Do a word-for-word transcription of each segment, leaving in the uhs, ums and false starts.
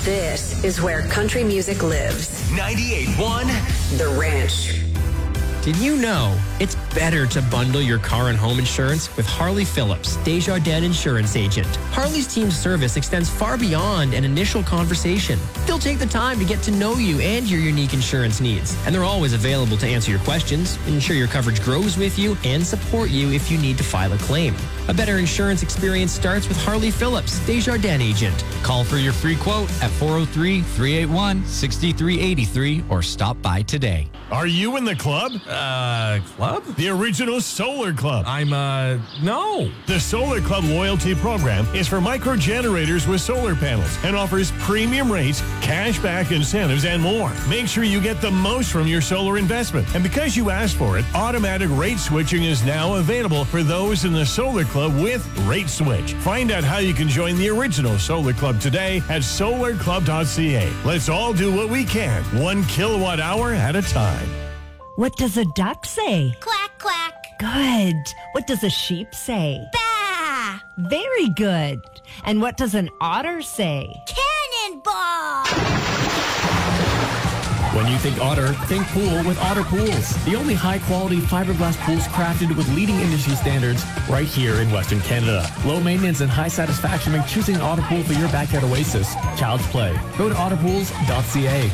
This is where country music lives. ninety-eight point one The Ranch. Did you know it's better to bundle your car and home insurance with Harley Phillips, Desjardins Insurance Agent? Harley's team service extends far beyond an initial conversation. They'll take the time to get to know you and your unique insurance needs, and they're always available to answer your questions, ensure your coverage grows with you, and support you if you need to file a claim. A better insurance experience starts with Harley Phillips, Desjardins Agent. Call for your free quote at four oh three, three eight one, six three eight three or stop by today. Are you in the club? Uh, club? The original Solar Club. I'm, uh, no. The Solar Club loyalty program is for micro generators with solar panels and offers premium rates, cashback incentives, and more. Make sure you get the most from your solar investment. And because you asked for it, automatic rate switching is now available for those in the Solar Club with Rate Switch. Find out how you can join the original Solar Club today at solar club dot c a. Let's all do what we can, one kilowatt hour at a time. What does a duck say? Quack, quack. Good. What does a sheep say? Bah! Very good. And what does an otter say? Cannonball! When you think otter, think pool with Otter Pools. The only high-quality fiberglass pools crafted with leading industry standards right here in Western Canada. Low maintenance and high satisfaction make choosing an Otter Pool for your backyard oasis. Child's play. Go to otter pools dot c a.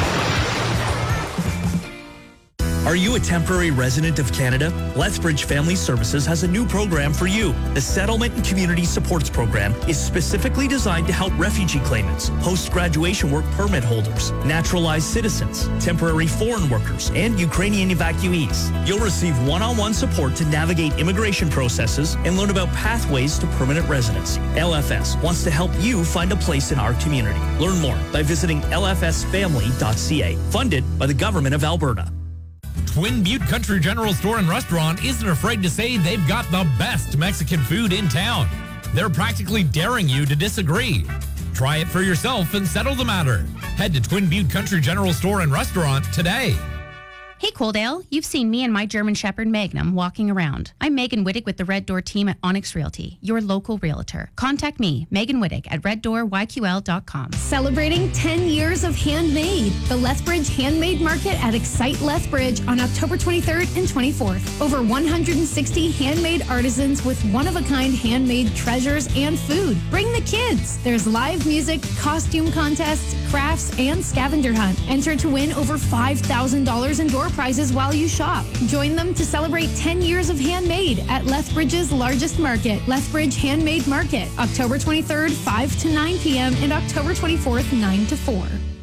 Are you a temporary resident of Canada? Lethbridge Family Services has a new program for you. The Settlement and Community Supports Program is specifically designed to help refugee claimants, post-graduation work permit holders, naturalized citizens, temporary foreign workers, and Ukrainian evacuees. You'll receive one-on-one support to navigate immigration processes and learn about pathways to permanent residency. L F S wants to help you find a place in our community. Learn more by visiting l f s family dot c a. Funded by the Government of Alberta. Twin Butte Country General Store and Restaurant isn't afraid to say they've got the best Mexican food in town. They're practically daring you to disagree. Try it for yourself and settle the matter. Head to Twin Butte Country General Store and Restaurant today. Hey, Coaldale, you've seen me and my German Shepherd Magnum walking around. I'm Megan Wittig with the Red Door team at Onyx Realty, your local realtor. Contact me, Megan Wittig, at red door y q l dot com. Celebrating ten years of handmade. The Lethbridge Handmade Market at Excite Lethbridge on October twenty-third and twenty-fourth. Over one hundred sixty handmade artisans with one-of-a-kind handmade treasures and food. Bring the kids. There's live music, costume contests, crafts, and scavenger hunt. Enter to win over five thousand dollars in door prizes while you shop. Join them to celebrate ten years of handmade at Lethbridge's largest market, Lethbridge Handmade Market, October twenty-third, five to nine p.m. and October twenty-fourth, nine to four.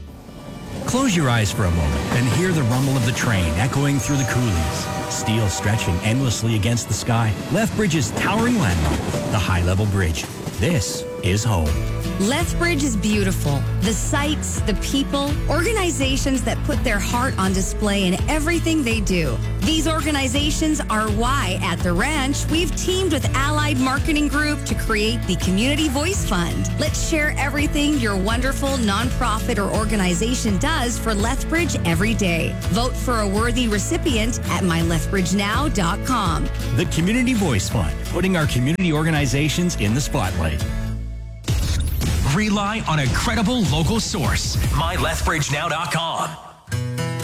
Close your eyes for a moment and hear the rumble of the train echoing through the coulees. Steel stretching endlessly against the sky. Lethbridge's towering landmark, the High Level Bridge. This is home. Lethbridge is beautiful. The sights, the people, organizations that put their heart on display in everything they do. These organizations are why, at The Ranch, we've teamed with Allied Marketing Group to create the Community Voice Fund. Let's share everything your wonderful nonprofit or organization does for Lethbridge every day. Vote for a worthy recipient at my lethbridge now dot com. The Community Voice Fund, putting our community organizations in the spotlight. Rely on a credible local source. my lethbridge now dot com.